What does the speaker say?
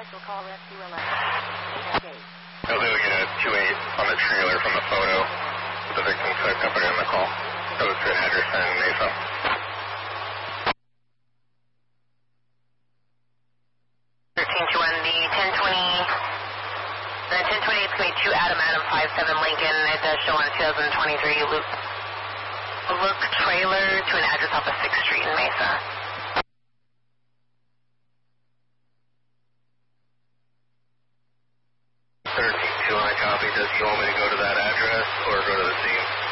Special call rescue alert. I'll do get a 2-8 on the trailer from the photo with the victim, so I can put it in the call. Goes to an address in Mesa. 1321, the 1020 is going to be 2 Adam 57 Lincoln. It does show on 2023 look trailer to an address off of 6th Street in Mesa. 1321, I copy. Does you want me to go to that address or go to the scene?